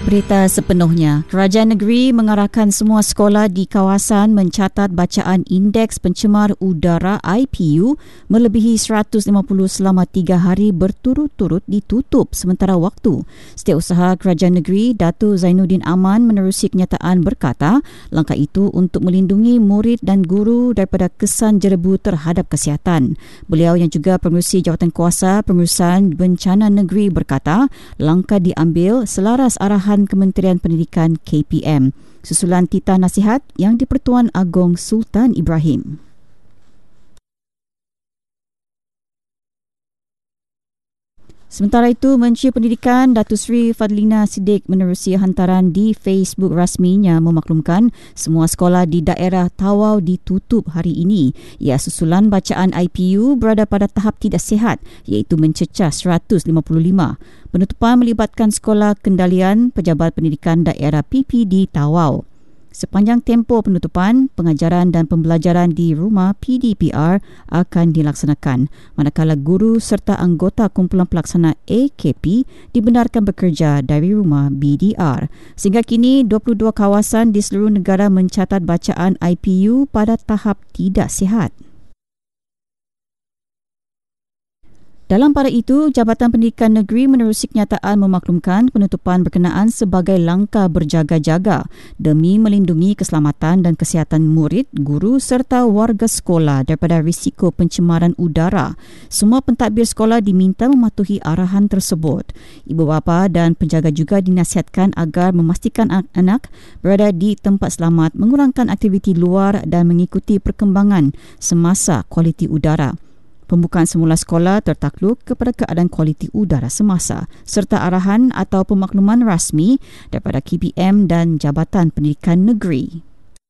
Berita sepenuhnya, Kerajaan Negeri mengarahkan semua sekolah di kawasan mencatat bacaan Indeks Pencemar Udara IPU melebihi 150 selama 3 hari berturut-turut ditutup sementara waktu. Setiausaha Kerajaan Negeri, Datuk Zainuddin Aman menerusi kenyataan berkata, langkah itu untuk melindungi murid dan guru daripada kesan jerebu terhadap kesihatan. Beliau yang juga Pengerusi Jawatan Kuasa Pengurusan Bencana Negeri berkata, langkah diambil selaras arahan Kementerian Pendidikan KPM. Susulan titah nasihat yang di-Pertuan Agong Sultan Ibrahim. Sementara itu, Menteri Pendidikan Datuk Seri Fadlina Siddiq menerusi hantaran di Facebook rasminya memaklumkan semua sekolah di daerah Tawau ditutup hari ini. Ia susulan bacaan IPU berada pada tahap tidak sihat iaitu mencecah 155. Penutupan melibatkan Sekolah Kendalian Pejabat Pendidikan Daerah PPD Tawau. Sepanjang tempoh penutupan, pengajaran dan pembelajaran di rumah PDPR akan dilaksanakan, manakala guru serta anggota kumpulan pelaksana AKP dibenarkan bekerja dari rumah BDR. Sehingga kini, 22 kawasan di seluruh negara mencatat bacaan IPU pada tahap tidak sihat. Dalam pada itu, Jabatan Pendidikan Negeri menerusi kenyataan memaklumkan penutupan berkenaan sebagai langkah berjaga-jaga demi melindungi keselamatan dan kesihatan murid, guru serta warga sekolah daripada risiko pencemaran udara. Semua pentadbir sekolah diminta mematuhi arahan tersebut. Ibu bapa dan penjaga juga dinasihatkan agar memastikan anak berada di tempat selamat, mengurangkan aktiviti luar dan mengikuti perkembangan semasa kualiti udara. Pembukaan semula sekolah tertakluk kepada keadaan kualiti udara semasa serta arahan atau pemakluman rasmi daripada KPM dan Jabatan Pendidikan Negeri.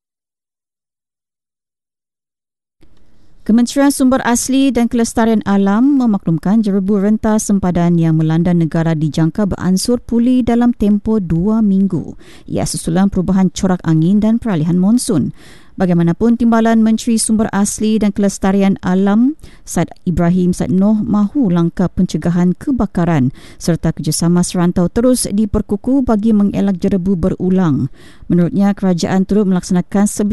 Kementerian Sumber Asli dan Kelestarian Alam memaklumkan jerebu rentas sempadan yang melanda negara dijangka beransur pulih dalam tempoh 2 minggu. Ia susulan perubahan corak angin dan peralihan monsun. Bagaimanapun, Timbalan Menteri Sumber Asli dan Kelestarian Alam Said Ibrahim Said Noh mahu langkah pencegahan kebakaran serta kerjasama serantau terus diperkukuh bagi mengelak jerebu berulang. Menurutnya, kerajaan turut melaksanakan